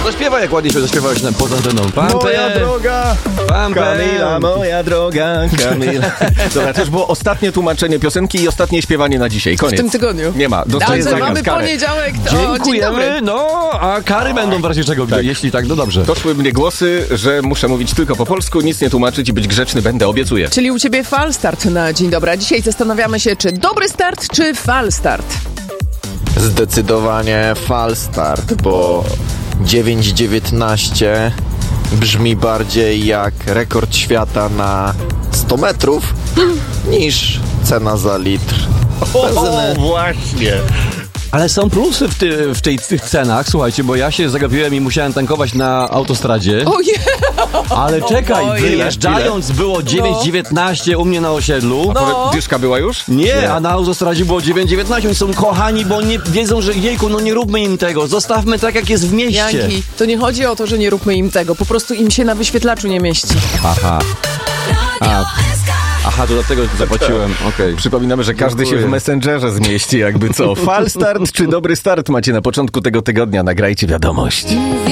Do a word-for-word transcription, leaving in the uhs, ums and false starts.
zaśpiewaj, jak ładnie się zaśpiewałeś na, poza anteną. Moja droga Pam, Kamila, moja droga Kamila. Dobra, to już było ostatnie tłumaczenie piosenki i ostatnie śpiewanie na dzisiaj. Koniec. W tym tygodniu. Nie ma. Dostaję Ale zakaz, mamy karę. poniedziałek. To, dzień Dziękujemy, dobry. no, a kary będą w razie czego, Tak. jeśli tak, no dobrze. Doszły mnie głosy, że muszę mówić tylko po polsku, nic nie tłumaczyć i być grzeczny będę, obiecuję. Czyli u ciebie fal start na dzień dobry. A dzisiaj zastanawiamy się, czy dobry start, czy fal start. Zdecydowanie falstart, bo dziewięć dziewiętnaście brzmi bardziej jak rekord świata na sto metrów niż cena za litr benzyny. właśnie. Ale są plusy w, ty, w, tej, w tych cenach, słuchajcie, bo ja się zagapiłem i musiałem tankować na autostradzie. Ojej! Ale czekaj, Oj. wyjeżdżając było dziewięć dziewiętnaście u mnie na osiedlu. No. Dyszka była już? Nie, a na autostradzie było dziewięć dziewiętnaście. Oni są kochani, bo nie wiedzą, że jejku, no nie róbmy im tego. Zostawmy tak, jak jest w mieście. Janki, to nie chodzi o to, że nie róbmy im tego. Po prostu im się na wyświetlaczu nie mieści. Aha. A. Aha, to dlatego zapłaciłem, okej. Przypominamy, że każdy Dziękuję. się w Messengerze zmieści, jakby co. Falstart czy dobry start macie na początku tego tygodnia? Nagrajcie wiadomość.